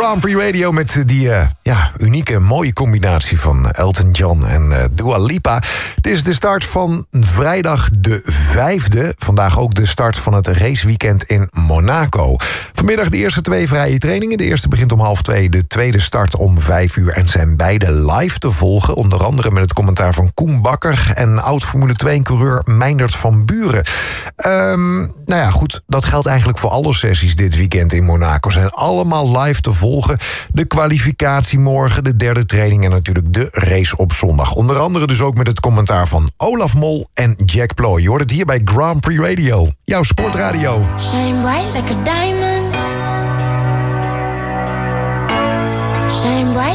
Grand Prix Radio met die unieke, mooie combinatie van Elton John en Dua Lipa. Het is de start van vrijdag de 5e. Vandaag ook de start van het raceweekend in Monaco. Vanmiddag de eerste 2 vrije trainingen. De eerste begint om 1:30, de tweede start om 5:00. En zijn beide live te volgen. Onder andere met het commentaar van Koen Bakker en oud-Formule 2-coureur Meindert van Buren. Goed, dat geldt eigenlijk voor alle sessies dit weekend in Monaco. Zijn allemaal live te volgen. De kwalificatie morgen, de derde training en natuurlijk de race op zondag. Onder andere dus ook met het commentaar van Olaf Mol en Jack Ploy. Je hoort het hier bij Grand Prix Radio, jouw sportradio. Shine bright like a diamond. Shine bright.